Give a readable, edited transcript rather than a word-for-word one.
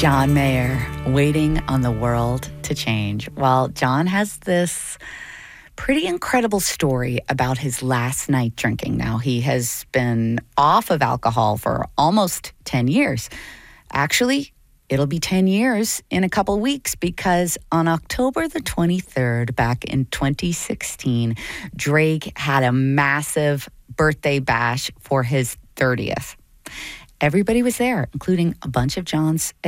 John Mayer, Waiting on the World to Change. Well, John has this pretty incredible story about his last night drinking. Now, he has been off of alcohol for almost 10 years. Actually, it'll be 10 years in a couple weeks because on October the 23rd, back in 2016, Drake had a massive birthday bash for his 30th. Everybody was there, including a bunch of John's